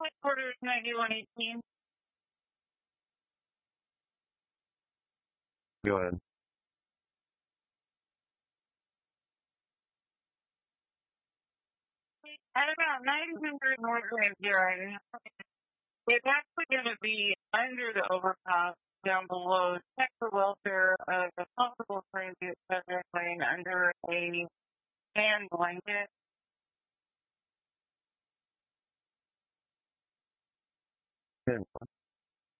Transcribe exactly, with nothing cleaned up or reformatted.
Headquarters ninety-one eighteen. Go ahead. At about nine hundred North Grand Zero, it's actually going to be under the overpass down below. Check the welfare of a possible transit subject lane under a fan blanket. ten